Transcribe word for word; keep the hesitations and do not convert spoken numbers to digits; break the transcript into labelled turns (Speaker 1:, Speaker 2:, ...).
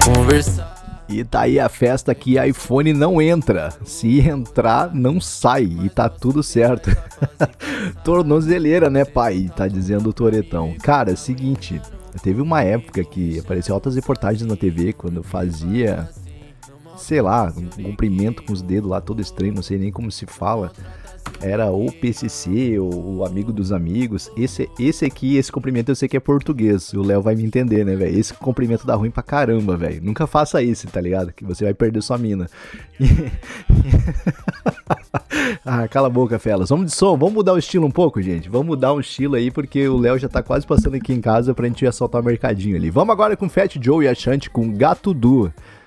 Speaker 1: E tá aí a festa que iPhone não entra. Se entrar, não sai. E tá tudo certo. Tornozeleira, né, pai? Tá dizendo o Toretão. Cara, é o seguinte. Teve uma época que apareceu altas reportagens na T V quando fazia, sei lá, um cumprimento com os dedos lá, todo estranho, não sei nem como se fala. Era ou P C C, ou o amigo dos amigos. Esse, esse aqui, esse cumprimento eu sei que é português. O Léo vai me entender, né, velho? Esse cumprimento dá ruim pra caramba, velho. Nunca faça isso, tá ligado? Que você vai perder sua mina. Ah, cala a boca, felas. Vamos de som, vamos mudar o estilo um pouco, gente. Vamos mudar um estilo aí, porque o Léo já tá quase passando aqui em casa pra gente assaltar o mercadinho ali. Vamos agora com Fat Joe e a Shanti com Gato Du.